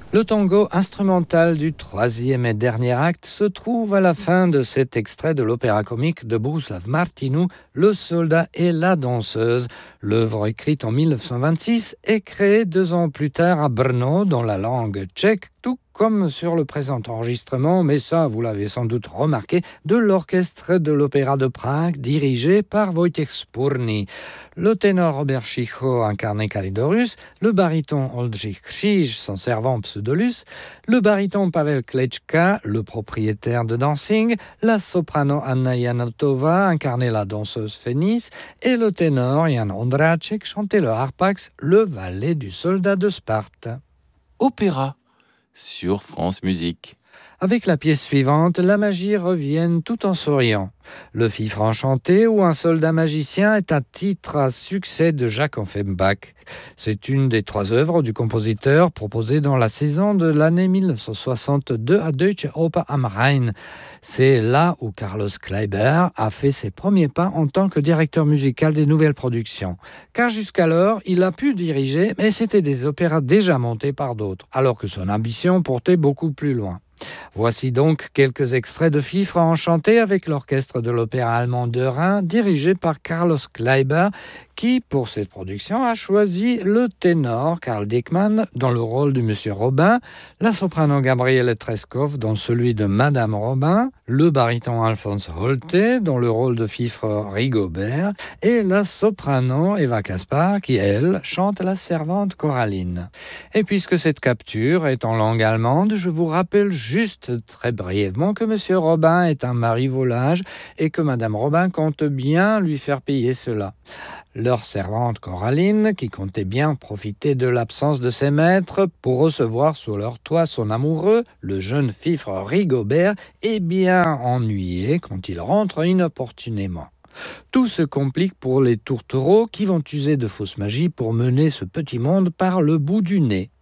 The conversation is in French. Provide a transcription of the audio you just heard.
Le tango instrumental du troisième et dernier acte se trouve à la fin de cet extrait de l'opéra comique de Bohuslav Martinu, Le soldat et la danseuse. L'œuvre écrite en 1926 est créée 2 ans plus tard à Brno dans la langue tchèque, tout comme sur le présent enregistrement, mais ça vous l'avez sans doute remarqué, de l'orchestre de l'Opéra de Prague dirigé par Wojciech Spurný. Le ténor Robert Chicho incarnait Kalidorus, le baryton Oldřich Kříž, son servant Pseudolus, le baryton Pavel Klečka, le propriétaire de Dancing, la soprano Anna Janotova incarnait la danseuse Fénice et le ténor Jan Ondráček chantait le harpax, le valet du soldat de Sparte. Opéra sur France Musique. Avec la pièce suivante, la magie revient tout en souriant. Le Fifre enchanté ou un soldat magicien est un titre à succès de Jacques Offenbach. C'est une des 3 œuvres du compositeur proposées dans la saison de l'année 1962 à Deutsche Oper am Rhein. C'est là où Carlos Kleiber a fait ses premiers pas en tant que directeur musical des nouvelles productions. Car jusqu'alors, il a pu diriger, mais c'était des opéras déjà montés par d'autres, alors que son ambition portait beaucoup plus loin. Voici donc quelques extraits de Fifre enchanté avec l'orchestre de l'opéra allemand de Rhin, dirigé par Carlos Kleiber, qui, pour cette production, a choisi le ténor Karl Diekmann dans le rôle de Monsieur Robin, la soprano Gabriele Treskov dans celui de Madame Robin, le baryton Alphonse Holte dans le rôle de Fifre Rigobert et la soprano Eva Kaspar qui, elle, chante la servante Coraline. Et puisque cette capture est en langue allemande, je vous rappelle juste très brièvement que Monsieur Robin est un mari-volage et que Madame Robin compte bien lui faire payer cela. Leur servante Coraline, qui comptait bien profiter de l'absence de ses maîtres pour recevoir sous leur toit son amoureux, le jeune Fifre Rigobert, est bien ennuyé quand il rentre inopportunément. Tout se complique pour les tourtereaux qui vont user de fausses magies pour mener ce petit monde par le bout du nez.